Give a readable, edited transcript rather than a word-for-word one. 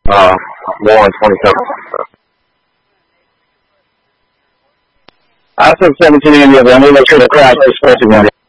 more on 27. I said 17 and the other. I'm going to make sure the crash is 14.